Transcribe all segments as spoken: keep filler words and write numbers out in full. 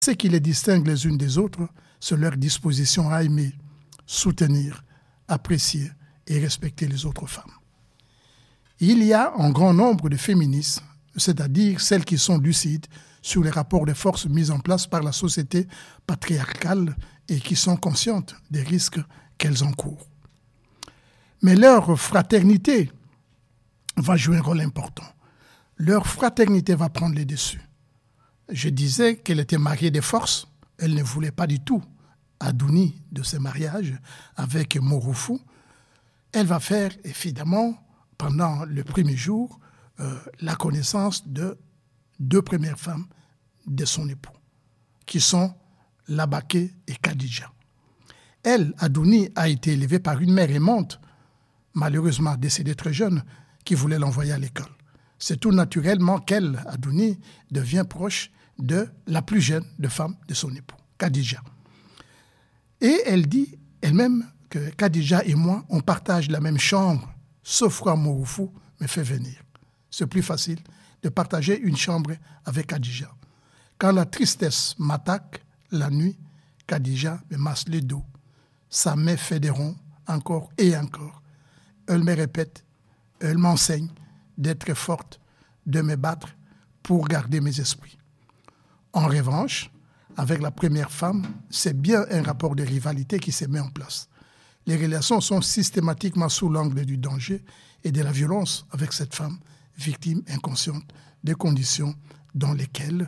Ce qui les distingue les unes des autres, c'est leur disposition à aimer, soutenir, apprécier et respecter les autres femmes. Il y a un grand nombre de féministes, c'est-à-dire celles qui sont lucides sur les rapports de force mis en place par la société patriarcale et qui sont conscientes des risques qu'elles encourent. Mais leur fraternité va jouer un rôle important. Leur fraternité va prendre les dessus. Je disais qu'elle était mariée de force. Elle ne voulait pas du tout Adouni de ce mariage avec Moroufou. Elle va faire évidemment, pendant le premier jour, euh, la connaissance de deux premières femmes de son époux, qui sont Labaké et Khadija. Elle, Adouni, a été élevée par une mère aimante, malheureusement décédée très jeune, qui voulait l'envoyer à l'école. C'est tout naturellement qu'elle, Adouni, devient proche de la plus jeune de femmes de son époux, Khadija. Et elle dit elle-même que Khadija et moi, on partage la même chambre, sauf quand Moroufou me fait venir. C'est plus facile de partager une chambre avec Khadija. Quand la tristesse m'attaque la nuit, Khadija me masse le dos. Sa main fait des ronds, encore et encore. Elle me répète, elle m'enseigne d'être forte, de me battre pour garder mes esprits. En revanche, avec la première femme, c'est bien un rapport de rivalité qui se met en place. Les relations sont systématiquement sous l'angle du danger et de la violence avec cette femme, victime inconsciente des conditions dans lesquelles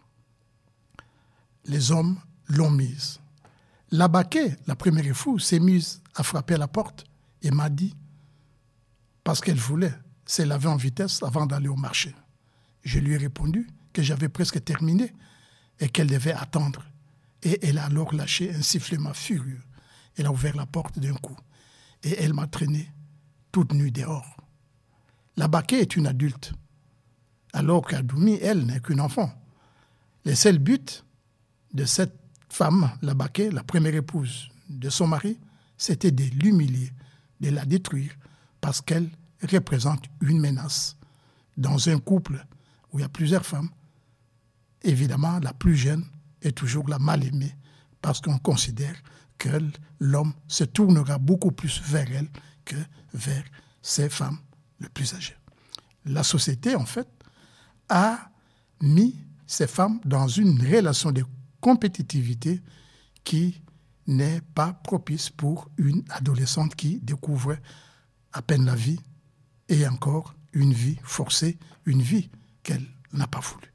les hommes l'ont mise. Labaké, la première épouse, s'est mise à frapper à la porte et m'a dit, parce qu'elle voulait se laver en vitesse avant d'aller au marché. Je lui ai répondu que j'avais presque terminé et qu'elle devait attendre. Et elle a alors lâché un sifflement furieux. Elle a ouvert la porte d'un coup et elle m'a traîné toute nue dehors. Labaké est une adulte, alors qu'Adoumi, elle, n'est qu'une enfant. Le seul but de cette femme, Labaké, la première épouse de son mari, c'était de l'humilier, de la détruire, parce qu'elle représente une menace. Dans un couple où il y a plusieurs femmes, évidemment, la plus jeune est toujours la mal-aimée, parce qu'on considère que l'homme se tournera beaucoup plus vers elle que vers ses femmes les plus âgées. La société, en fait, a mis ces femmes dans une relation de compétitivité qui n'est pas propice pour une adolescente qui découvre à peine la vie et encore une vie forcée, une vie qu'elle n'a pas voulu.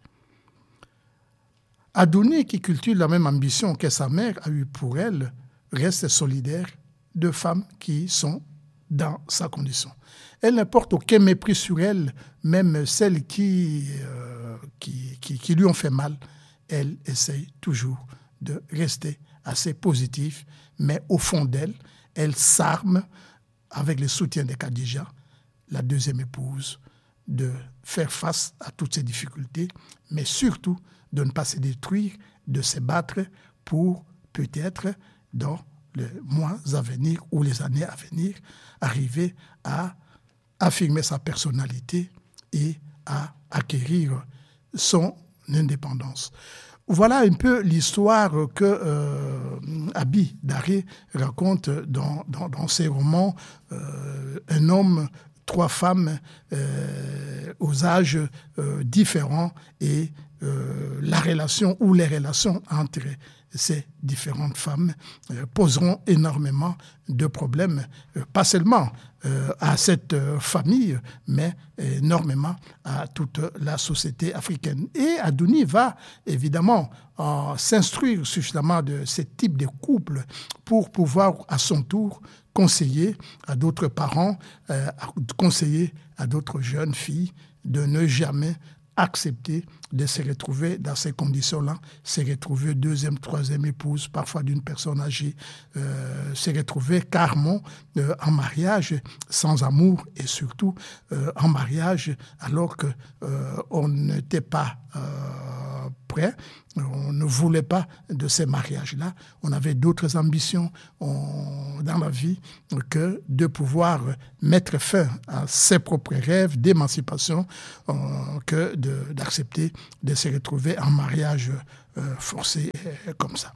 Adouni, qui cultive la même ambition que sa mère a eue pour elle, reste solidaire de femmes qui sont dans sa condition. Elle ne porte aucun mépris sur elle, même celles qui, euh, qui, qui, qui lui ont fait mal. Elle essaye toujours de rester assez positive, mais au fond d'elle, elle s'arme avec le soutien de Khadija, la deuxième épouse, de faire face à toutes ces difficultés, mais surtout de ne pas se détruire, de se battre pour peut-être, dans les mois à venir ou les années à venir, arriver à affirmer sa personnalité et à acquérir son indépendance. Voilà un peu l'histoire que euh, Abi Daré raconte dans, dans, dans ses romans. Euh, un homme, trois femmes euh, aux âges euh, différents et euh, la relation ou les relations entre ces différentes femmes euh, poseront énormément de problèmes, euh, pas seulement euh, à cette euh, famille, mais énormément à toute la société africaine. Et Adouni va évidemment euh, s'instruire suffisamment de ce type de couple pour pouvoir à son tour conseiller à d'autres parents, euh, conseiller à d'autres jeunes filles de ne jamais accepter de se retrouver dans ces conditions-là, se retrouver deuxième, troisième épouse, parfois d'une personne âgée, euh, se retrouver carrément euh, en mariage sans amour et surtout euh, en mariage alors qu'on euh, n'était pas euh, prêt, on ne voulait pas de ces mariages-là, on avait d'autres ambitions on, dans la vie que de pouvoir mettre fin à ses propres rêves d'émancipation, euh, que de, d'accepter de se retrouver en mariage euh, forcé euh, comme ça.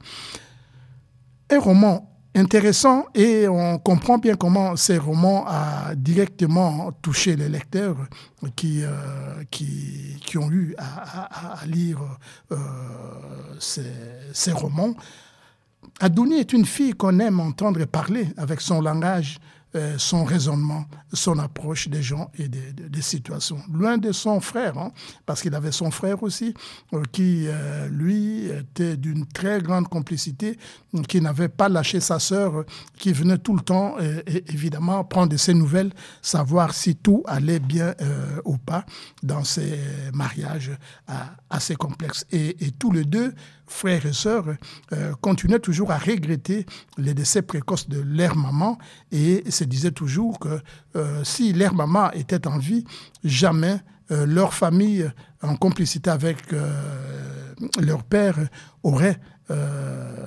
Un roman intéressant et on comprend bien comment ces romans a directement touché les lecteurs qui, euh, qui, qui ont eu à, à, à lire euh, ces, ces romans. Adouni est une fille qu'on aime entendre parler avec son langage, euh, son raisonnement, son approche des gens et des, des, des situations. Loin de son frère, hein, parce qu'il avait son frère aussi, euh, qui, euh, lui, était d'une très grande complicité, qui n'avait pas lâché sa sœur, qui venait tout le temps, euh, et, évidemment, prendre de ses nouvelles, savoir si tout allait bien euh, ou pas dans ces mariages euh, assez complexes. Et, et tous les deux, frères et sœurs, euh, continuaient toujours à regretter les décès précoces de leur maman et se disaient toujours que euh, si leur maman était en vie, jamais euh, leur famille, en complicité avec euh, leur père, aurait euh,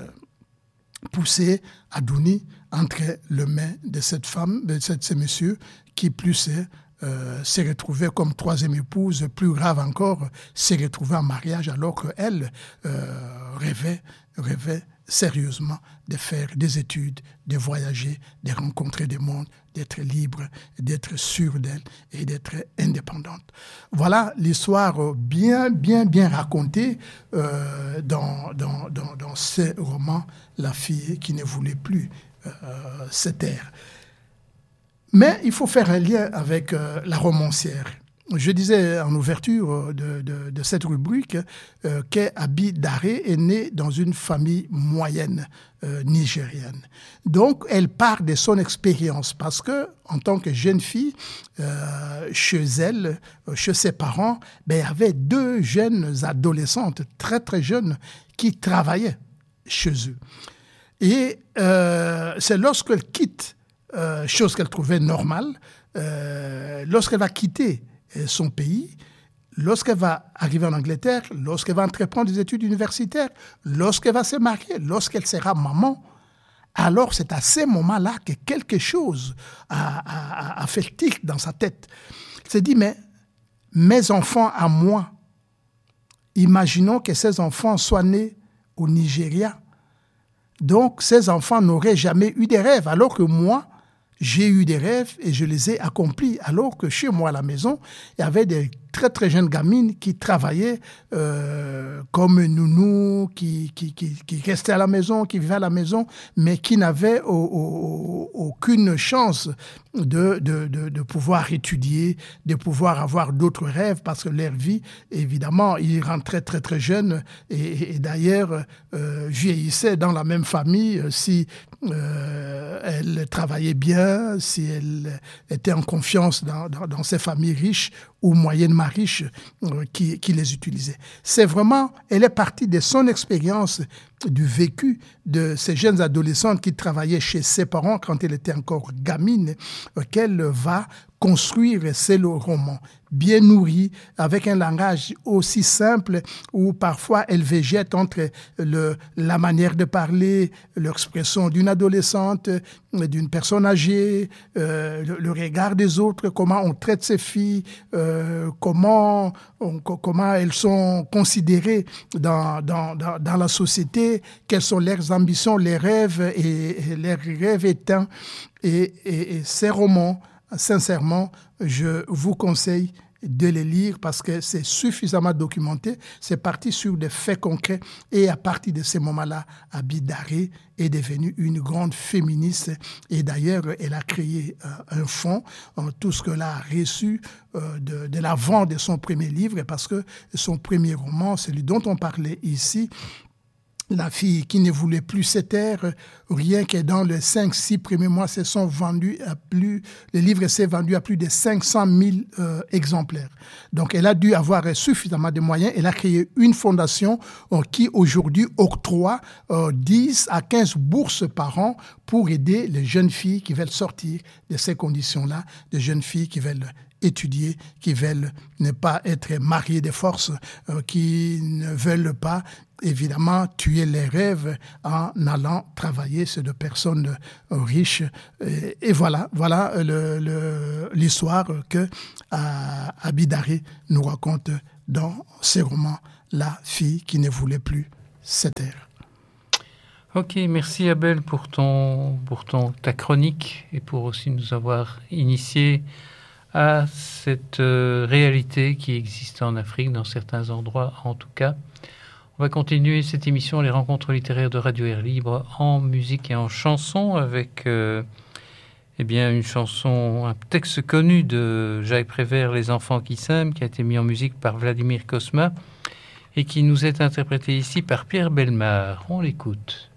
poussé Adouni entre les mains de cette femme, de cette, ce monsieur, qui plus est, Euh, s'est retrouvée comme troisième épouse, plus grave encore, s'est retrouvée en mariage alors qu'elle euh, rêvait, rêvait sérieusement de faire des études, de voyager, de rencontrer des mondes, d'être libre, d'être sûre d'elle et d'être indépendante. Voilà l'histoire bien, bien, bien racontée euh, dans, dans, dans, dans ce roman, La fille qui ne voulait plus euh, se taire. Mais il faut faire un lien avec euh, la romancière. Je disais en ouverture de, de, de cette rubrique euh, qu'Abi Daré est née dans une famille moyenne euh, nigérienne. Donc, elle part de son expérience parce que, en tant que jeune fille, euh, chez elle, chez ses parents, ben, il y avait deux jeunes adolescentes très très jeunes qui travaillaient chez eux. Et euh, c'est lorsqu'elle quitte Euh, chose qu'elle trouvait normale, euh, lorsqu'elle va quitter euh, son pays, lorsqu'elle va arriver en Angleterre, lorsqu'elle va entreprendre des études universitaires, lorsqu'elle va se marier, lorsqu'elle sera maman, alors c'est à ces moments-là que quelque chose a, a, a fait tic dans sa tête. Elle s'est dit, mais mes enfants à moi, imaginons que ces enfants soient nés au Nigeria. Donc, ces enfants n'auraient jamais eu de rêves, alors que moi, j'ai eu des rêves et je les ai accomplis. Alors que chez moi à la maison, il y avait des très très jeunes gamines qui travaillaient euh, comme nounou, qui, qui, qui, qui restaient à la maison, qui vivaient à la maison, mais qui n'avaient au, au, aucune chance de, de, de, de pouvoir étudier, de pouvoir avoir d'autres rêves, parce que leur vie, évidemment, ils rentraient très très jeunes et, et d'ailleurs euh, vieillissaient dans la même famille si euh, elles travaillaient bien, si elles étaient en confiance dans, dans, dans ces familles riches ou moyennement riches euh, qui, qui les utilisaient. C'est vraiment, elle est partie de son expérience, du vécu de ces jeunes adolescentes qui travaillaient chez ses parents quand elle était encore gamine, euh, qu'elle va construire ces romans bien nourris, avec un langage aussi simple où parfois elle végète entre le, la manière de parler, l'expression d'une adolescente, d'une personne âgée, euh, le, le regard des autres, comment on traite ces filles, euh, comment, on, comment elles sont considérées dans, dans, dans, dans la société, quelles sont leurs ambitions, les rêves et, et leurs rêves éteints. Et, et, et ces romans, sincèrement, je vous conseille de les lire parce que c'est suffisamment documenté, c'est parti sur des faits concrets et à partir de ces moments-là, Abi Daré est devenue une grande féministe et d'ailleurs, elle a créé euh, un fonds, euh, tout ce qu'elle a reçu euh, de, de la vente de son premier livre parce que son premier roman, celui dont on parlait ici, La fille qui ne voulait plus se taire, rien que dans les cinq six premiers mois, se sont vendus à plus, le livre s'est vendu à plus de cinq cent mille euh, exemplaires. Donc, elle a dû avoir suffisamment de moyens. Elle a créé une fondation euh, qui, aujourd'hui, octroie euh, dix à quinze bourses par an pour aider les jeunes filles qui veulent sortir de ces conditions-là, des jeunes filles qui veulent étudier, qui veulent ne pas être mariées de force, euh, qui ne veulent pas évidemment tuer les rêves en allant travailler. C'est de personnes riches. Et, et voilà, voilà le, le, l'histoire que euh, Abidari nous raconte dans ses romans, La fille qui ne voulait plus se taire. Ok, merci Abel pour, ton, pour ton, ta chronique et pour aussi nous avoir initiés à cette euh, réalité qui existe en Afrique, dans certains endroits en tout cas. On va continuer cette émission, les rencontres littéraires de Radio Air Libre, en musique et en chanson, avec euh, eh bien, une chanson, un texte connu de Jacques Prévert, Les enfants qui s'aiment, qui a été mis en musique par Vladimir Cosma et qui nous est interprété ici par Pierre Bellemare. On l'écoute.